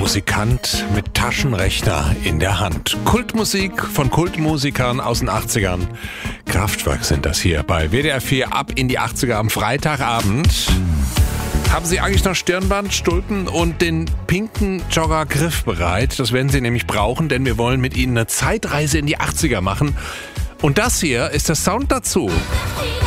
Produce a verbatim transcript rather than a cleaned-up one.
Musikant mit Taschenrechner in der Hand. Kultmusik von Kultmusikern aus den achtzigern. Kraftwerk sind das hier bei W D R vier ab in die achtziger am Freitagabend. Haben Sie eigentlich noch Stirnband, Stulpen und den pinken Jogger griffbereit? Das werden Sie nämlich brauchen, denn wir wollen mit Ihnen eine Zeitreise in die achtziger machen. Und das hier ist der Sound dazu.